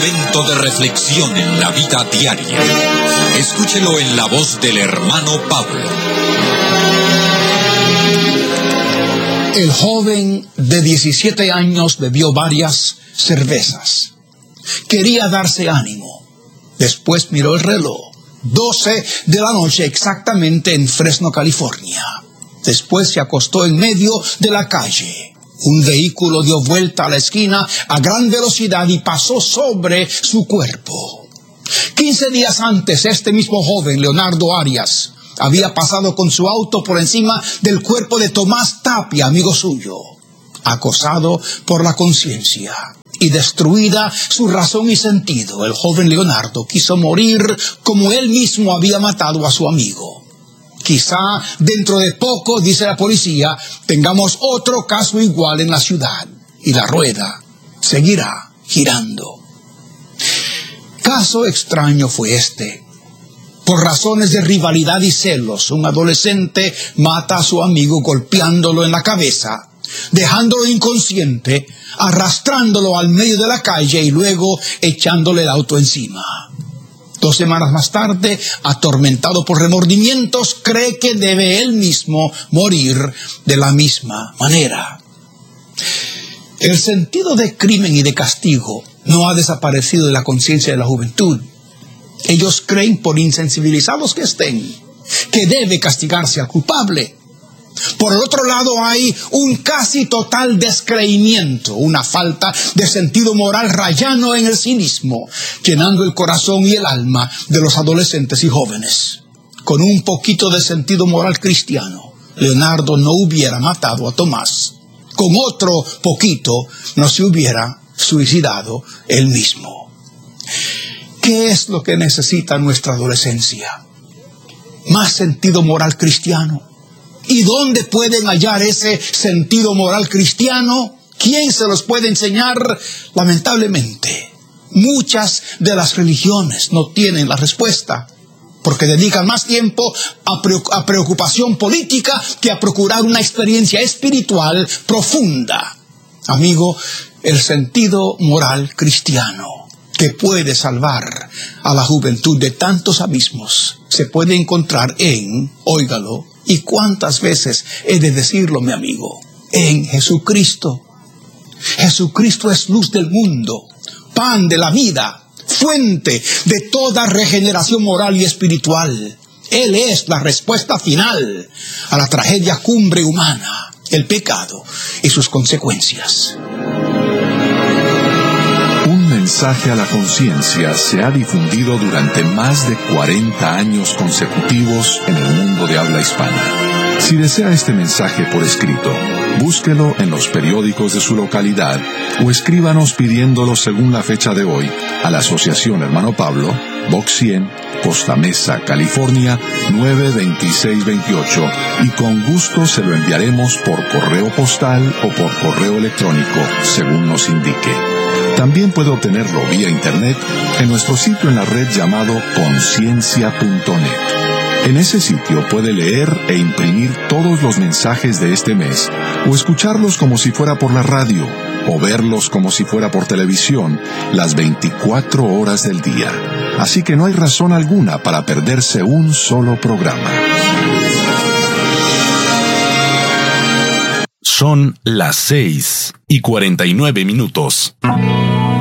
momento de reflexión en la vida diaria. Escúchelo en la voz del hermano Pablo. El joven de 17 años bebió varias cervezas. Quería darse ánimo. Después miró el reloj. 12 de la noche exactamente en Fresno, California. Después se acostó en medio de la calle. Un vehículo dio vuelta a la esquina a gran velocidad y pasó sobre su cuerpo. 15 días antes, este mismo joven, Leonardo Arias, había pasado con su auto por encima del cuerpo de Tomás Tapia, amigo suyo. Acosado por la conciencia y destruida su razón y sentido, el joven Leonardo quiso morir como él mismo había matado a su amigo. Quizá dentro de poco, dice la policía, tengamos otro caso igual en la ciudad y la rueda seguirá girando. Caso extraño fue este. Por razones de rivalidad y celos, un adolescente mata a su amigo golpeándolo en la cabeza, dejándolo inconsciente, arrastrándolo al medio de la calle y luego echándole el auto encima. 2 semanas más tarde, atormentado por remordimientos, cree que debe él mismo morir de la misma manera. El sentido de crimen y de castigo no ha desaparecido de la conciencia de la juventud. Ellos creen, por insensibilizados que estén, que debe castigarse al culpable. Por el otro lado hay un casi total descreimiento, una falta de sentido moral rayano en el cinismo, llenando el corazón y el alma de los adolescentes y jóvenes. Con un poquito de sentido moral cristiano, Leonardo no hubiera matado a Tomás. Con otro poquito no se hubiera suicidado él mismo. ¿Qué es lo que necesita nuestra adolescencia? Más sentido moral cristiano. ¿Y dónde pueden hallar ese sentido moral cristiano? ¿Quién se los puede enseñar? Lamentablemente, muchas de las religiones no tienen la respuesta, porque dedican más tiempo a preocupación política que a procurar una experiencia espiritual profunda. Amigo, el sentido moral cristiano que puede salvar a la juventud de tantos abismos se puede encontrar en, óigalo, y cuántas veces he de decirlo, mi amigo, en Jesucristo. Jesucristo es luz del mundo, pan de la vida, fuente de toda regeneración moral y espiritual. Él es la respuesta final a la tragedia cumbre humana, el pecado y sus consecuencias. Un mensaje a la conciencia se ha difundido durante más de 40 años consecutivos en el mundo de habla hispana. Si desea este mensaje por escrito, búsquelo en los periódicos de su localidad o escríbanos pidiéndolo según la fecha de hoy a la Asociación Hermano Pablo, Box 100, Costa Mesa, California, 92628, y con gusto se lo enviaremos por correo postal o por correo electrónico, según nos indique. También puede obtenerlo vía internet en nuestro sitio en la red llamado conciencia.net. En ese sitio puede leer e imprimir todos los mensajes de este mes, o escucharlos como si fuera por la radio, o verlos como si fuera por televisión, las 24 horas del día. Así que no hay razón alguna para perderse un solo programa. Son las 6:49.